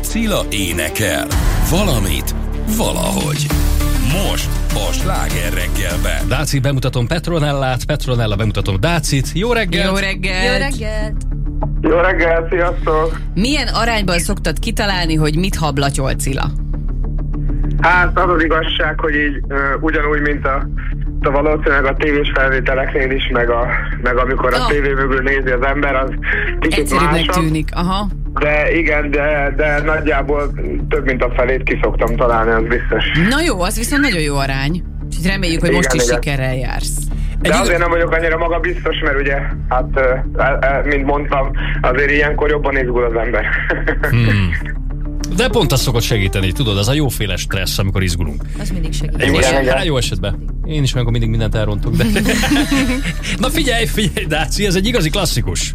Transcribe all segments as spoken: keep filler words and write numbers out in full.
Cilla énekel. Valamit, valahogy. Most a Sláger reggelben. Dáci, bemutatom Petronellát, Petronella bemutatom Dácit. Jó reggelt! Jó reggelt! Jó reggelt! Jó reggelt, sziasztok! Milyen arányban szoktad kitalálni, hogy mit hablatyol Cilla? Hát az az igazság, hogy így uh, ugyanúgy, mint a, a valószínűleg a tévés felvételeknél is, meg, a, meg amikor Oh. a tévé mögül nézi az ember, az kicsit Egyszerűbbnek másabb. tűnik, aha. De igen, de, de nagyjából több mint a felét ki szoktam találni, az biztos. Na jó, az viszont nagyon jó arány. Úgyhogy reméljük, hogy Igen, most is igen. sikerrel jársz. De azért nem vagyok annyira magabiztos, mert ugye, hát, uh, mint mondtam, azért ilyenkor jobban izgul az ember. Hmm. De pont az szokott segíteni, tudod, az a jóféle stressz, amikor izgulunk. Az mindig segít. Igen, Jó, eset, igen. hát jó esetben. Én is olyankor mindig mindent elrontok, de... Na figyelj, figyelj, Dáci, ez egy igazi klasszikus.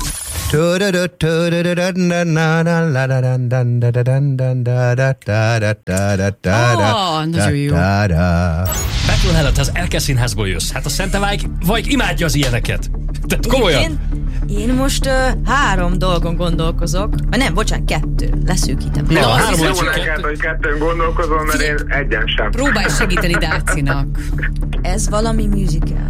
Ah, nagyon jó. Petronella, te az Elke Színházból jössz. Hát a Szente Vájk, vagy imádja az ilyeneket. Tehát komolyan. Én, én most uh, három dolgon gondolkozok. Ah, nem, bocsánat, kettő. Leszűkítem. Na, az három is Jó másik neked, kettő. hogy kettőn gondolkozom, mert én egyen sem. Próbálj segíteni Dácinak. Ez valami musical.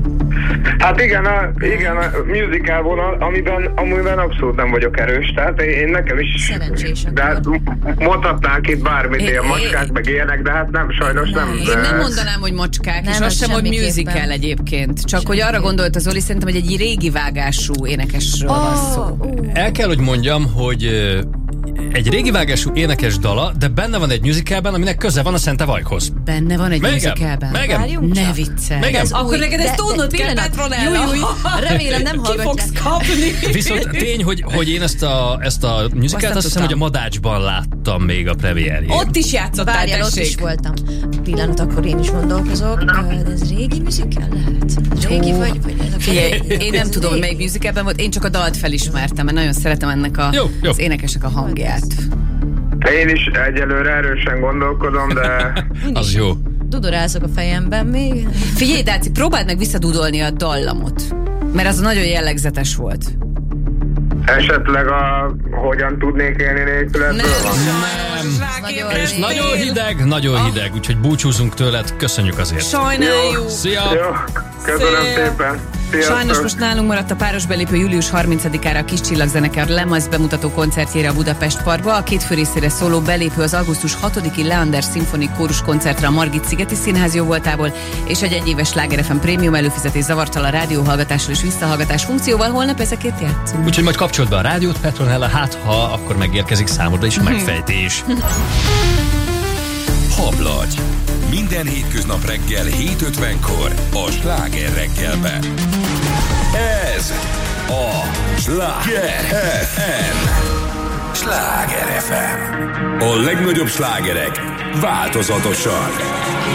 Hát igen, a, igen, a musical vonal, amiben, amiben abszolút nem vagyok erős, tehát én, én nekem is... Szerencsés De hát mondhatnánk itt bármit, É, ilyen é, macskák, meg ilyenek, de hát nem, sajnos nem. Én de- nem mondanám, hogy macskák, Nem, és az az sem, hogy semmiképpen. musical egyébként. Csak hogy arra gondolt az Zoli, szerintem, hogy egy régi vágású énekesről van szó. El kell, hogy mondjam, hogy ö, egy régi vágású énekes dala, de benne van egy musicalben, aminek köze van a Szente Vajkhoz. Benne van egy Megem, musicalben. megem. Várjunk Ne csak. viccelj. Megem. Ez- Akkor neked ezt De- tudnod de kell, pillanat. Petronella. Jó, jó. Remélem nem Ki fogsz hallgatják. kapni. Viszont tény, hogy, hogy én ezt a, ezt a musicalt nem azt hiszem, hogy a tudtam. Madácsban láttam még a premierjén. Ott is játszottál, Várjál, ott is tessék. voltam. Pillanat, akkor én is gondolkozok. Ö, de ez régi musical lehet? Régi vagy? vagy ez a Figyelj, régi? én nem Ez tudom, hogy régi. melyik musicalben volt, én csak a dalt felismertem, mert nagyon szeretem ennek a, Jó, jó. az énekesnek a hangját. Én is egyelőre erősen gondolkodom, de Az jó. Dudorázok a fejemben még. Figyelj, Dáci, próbáld meg visszadudolni a dallamot, mert az nagyon jellegzetes volt. esetleg a hogyan tudnék élni nélkül ebből van. Nagyon És régi. nagyon hideg, nagyon hideg, úgyhogy búcsúzunk tőled, köszönjük azért. Sajnáljuk. Szia! Jó, köszönöm Szép. szépen. Sziasztok. Sajnos most nálunk maradt a páros belépő július harmincadikára a Kis Csillagzenekar Lemez bemutató koncertjére a Budapest Parkba. A két fő részére szóló belépő az augusztus hatodiki Leander Szimfonik Kórus koncertre a Margit Szigeti Színház jóvoltából, és egy egyéves Sláger ef em prémium előfizetés zavartalan rádióhallgatással és visszahallgatás funkcióval holnap ezekért játszunk. Úgyhogy majd kapcsolt be a rádiót, Petronella, hát ha akkor megérkezik számodra is a megfejtés. Hablagy. Minden hétköznap reggel hét ötvenkor a Sláger reggelben. Ez a Sláger ef em. Sláger ef em. A legnagyobb slágerek változatosan.